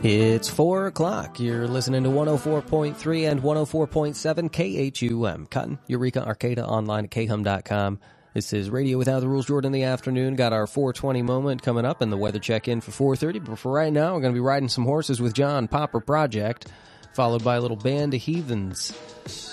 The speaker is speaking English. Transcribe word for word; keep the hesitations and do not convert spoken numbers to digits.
It's four o'clock. You're listening to one oh four point three and one oh four point seven K H U M. Cotton, Eureka, Arcata, online at K H U M dot com. This is Radio Without the Rules, Jordan, in the afternoon. Got our four twenty moment coming up and the weather check-in for four thirty. But for right now, we're going to be riding some horses with John Popper Project, followed by a little Band of Heathens.